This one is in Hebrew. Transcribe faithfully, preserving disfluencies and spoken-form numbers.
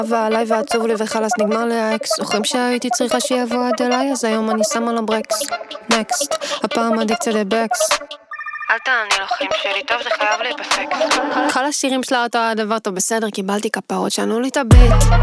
ועליי ועצוב לי וחלס נגמר לי האקס. זוכרים שהייתי צריכה שיבוא עד אליי, אז היום אני שמה לו ברקס. נקסט, הפעם אדיקציה לבקס. אל תעני לחיים שלי, טוב זה חייב להיפסק. כל השירים שלה אותו הדבר טוב בסדר, קיבלתי כפרות, שענו לי את הביט.